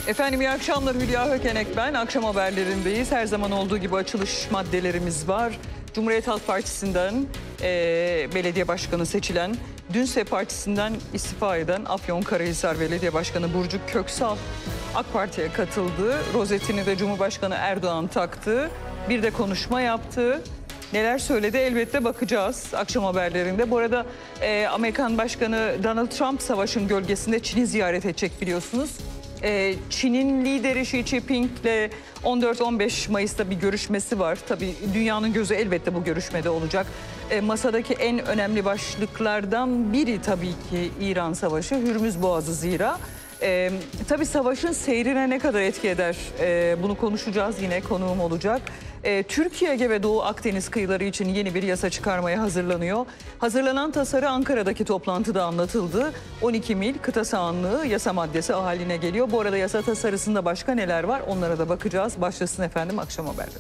Efendim iyi akşamlar, Hülya Hökenek ben. Akşam haberlerindeyiz. Her zaman olduğu gibi açılış maddelerimiz var. Cumhuriyet Halk Partisi'nden belediye başkanı seçilen, Dünse Partisi'nden istifa eden Afyonkarahisar Belediye Başkanı Burcu Köksal AK Parti'ye katıldı. Rozetini de Cumhurbaşkanı Erdoğan taktı. Bir de konuşma yaptı. Neler söyledi elbette bakacağız akşam haberlerinde. Bu arada Amerikan Başkanı Donald Trump savaşın gölgesinde Çin'i ziyaret edecek biliyorsunuz. Çin'in lideri Xi Jinping'le 14-15 Mayıs'ta bir görüşmesi var. Tabii dünyanın gözü elbette bu görüşmede olacak. Masadaki en önemli başlıklardan biri tabii ki İran Savaşı, Hürmüz Boğazı zira. Tabii savaşın seyrine ne kadar etki eder bunu konuşacağız, yine konuğum olacak. Türkiye, Ege ve Doğu Akdeniz kıyıları için yeni bir yasa çıkarmaya hazırlanıyor. Hazırlanan tasarı Ankara'daki toplantıda anlatıldı. 12 mil kıta sahanlığı yasa maddesi haline geliyor. Bu arada yasa tasarısında başka neler var onlara da bakacağız. Başlasın efendim akşam haberleri.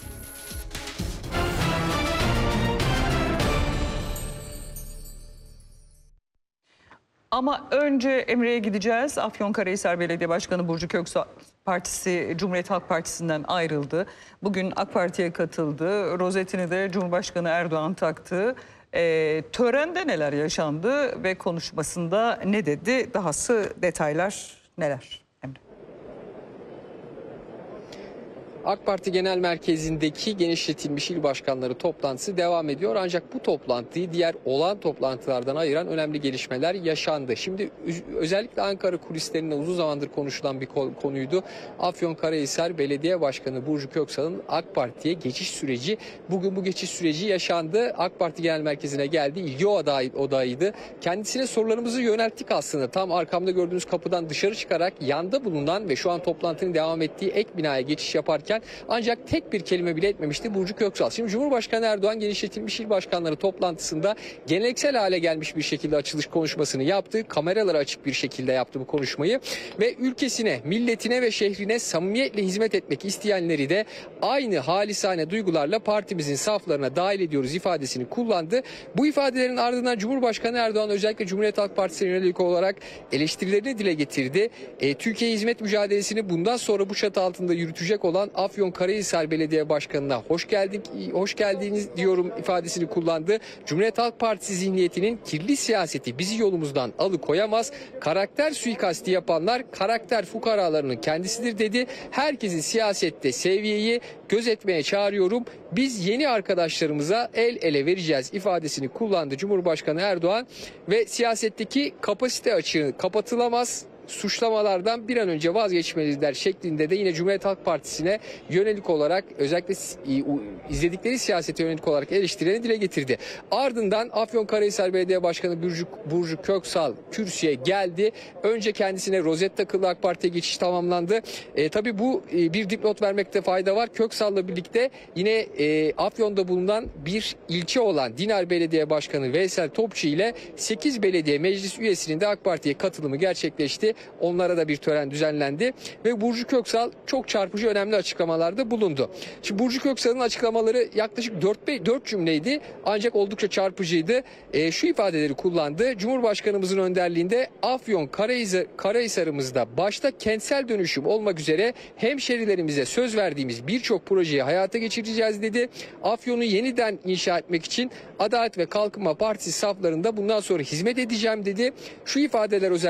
Ama önce Emre'ye gideceğiz. Afyonkarahisar Belediye Başkanı Burcu Köksal Partisi, Cumhuriyet Halk Partisi'nden ayrıldı. Bugün AK Parti'ye katıldı. Rozetini de Cumhurbaşkanı Erdoğan taktı. Törende neler yaşandı ve konuşmasında ne dedi? Dahası detaylar neler? Emre. AK Parti Genel Merkezi'ndeki genişletilmiş il başkanları toplantısı devam ediyor. Ancak bu toplantıyı diğer olan toplantılardan ayıran önemli gelişmeler yaşandı. Şimdi özellikle Ankara kulislerinde uzun zamandır konuşulan bir konuydu. Afyonkarahisar Belediye Başkanı Burcu Köksal'ın AK Parti'ye geçiş süreci. Bugün bu geçiş süreci yaşandı. AK Parti Genel Merkezi'ne geldi. İlgi odağıydı. Kendisine sorularımızı yönelttik aslında. Tam arkamda gördüğünüz kapıdan dışarı çıkarak yanda bulunan ve şu an toplantının devam ettiği ek binaya geçiş yaparken ancak tek bir kelime bile etmemişti Burcu Köksal. Şimdi Cumhurbaşkanı Erdoğan genişletilmiş il başkanları toplantısında geleneksel hale gelmiş bir şekilde açılış konuşmasını yaptı. Kameralara açık bir şekilde yaptı bu konuşmayı ve ülkesine, milletine ve şehrine samimiyetle hizmet etmek isteyenleri de aynı halisane duygularla partimizin saflarına dahil ediyoruz ifadesini kullandı. Bu ifadelerin ardından Cumhurbaşkanı Erdoğan özellikle Cumhuriyet Halk Partisi'ne yönelik olarak eleştirilerini dile getirdi. Türkiye hizmet mücadelesini bundan sonra bu çatı altında yürütecek olan Afyonkarahisar Belediye Başkanı'na hoş geldiniz diyorum ifadesini kullandı. Cumhuriyet Halk Partisi zihniyetinin kirli siyaseti bizi yolumuzdan alıkoyamaz. Karakter suikasti yapanlar karakter fukaralarının kendisidir dedi. Herkesi siyasette seviyeyi gözetmeye çağırıyorum. Biz yeni arkadaşlarımıza el ele vereceğiz ifadesini kullandı Cumhurbaşkanı Erdoğan ve siyasetteki kapasite açığı kapatılamaz. Suçlamalardan bir an önce vazgeçmeliler şeklinde de yine Cumhuriyet Halk Partisi'ne yönelik olarak özellikle izledikleri siyasete yönelik olarak eleştirilerini dile getirdi. Ardından Afyonkarahisar Belediye Başkanı Burcu Köksal kürsüye geldi. Önce kendisine rozet takılı AK Parti'ye geçiş tamamlandı. Tabii bu bir dipnot vermekte fayda var. Köksal'la birlikte yine Afyon'da bulunan bir ilçe olan Dinar Belediye Başkanı Veysel Topçu ile 8 belediye meclis üyesinin de AK Parti'ye katılımı gerçekleşti. Onlara da bir tören düzenlendi ve Burcu Köksal çok çarpıcı önemli açıklamalarda bulundu. Şimdi Burcu Köksal'ın açıklamaları yaklaşık 4 cümleydi ancak oldukça çarpıcıydı. Şu ifadeleri kullandı. Cumhurbaşkanımızın önderliğinde Afyonkarahisar'ımızda başta kentsel dönüşüm olmak üzere hemşerilerimize söz verdiğimiz birçok projeyi hayata geçireceğiz dedi. Afyon'u yeniden inşa etmek için Adalet ve Kalkınma Partisi saflarında bundan sonra hizmet edeceğim dedi. Şu ifadeler özellikle